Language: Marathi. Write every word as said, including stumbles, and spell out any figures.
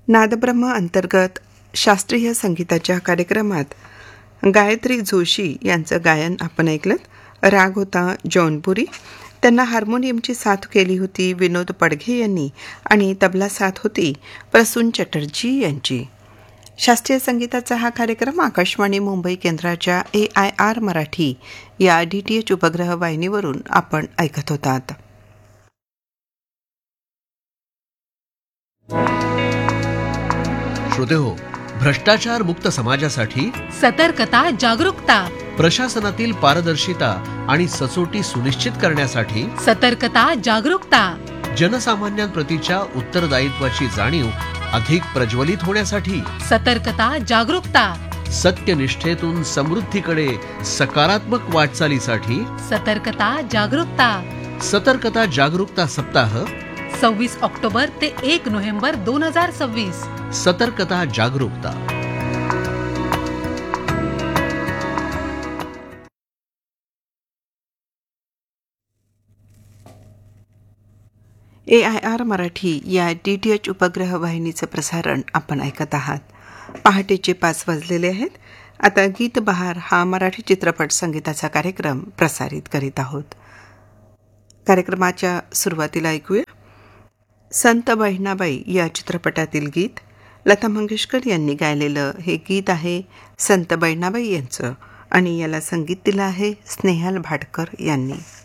नादब्रह्म अंतर्गत शास्त्रीय संगीताच्या कार्यक्रमात गायत्री जोशी यांचं गायन आपण ऐकलं. राग होता जौनपुरी. त्यांना हार्मोनियमची साथ केली होती विनोद पडघे यांनी आणि तबला साथ होती प्रसून चटर्जी यांची. शास्त्रीय संगीताचा हा कार्यक्रम आकाशवाणी मुंबई केंद्राच्या ए आय आर मराठी या डी टी एच उपग्रह वाहिनीवरून आपण ऐकत होतात. श्रोतेहो, भ्रष्टाचार मुक्त समाजासाठी सतर्कता जागरूकता, प्रशासनातील पारदर्शिता आणि सचोटी सुनिश्चित करण्यासाठी सतर्कता जागरूकता, जनसामान्यांप्रतीच्या उत्तरदायित्वाची जाणीव अधिक प्रज्वलित होण्यासाठी सतर्कता जागरूकता, सत्यनिष्ठेतून समृद्धीकडे सकारात्मक वाटचालीसाठी सतर्कता जागरूकता. सतर्कता जागरूकता सप्ताह सव्वीस ऑक्टोबर ते एक नोव्हेंबर दोन हजार सव्वीस. सतर्कता जागरूकता. ए आय आर मराठी या डी टी एच उपग्रह वाहिनीचं प्रसारण आपण ऐकत आहात. पहाटेचे पाच वाजलेले आहेत. आता गीत बहार हा मराठी चित्रपट संगीताचा कार्यक्रम प्रसारित करीत आहोत. कार्यक्रमाच्या सुरुवातीला ऐकूया संत बहिणाबाई या चित्रपटातील गीत. लता मंगेशकर यांनी गायलेलं हे गीत आहे संत बहिणाबाई यांचं आणि याला संगीत दिलं आहे स्नेहल भाटकर यांनी.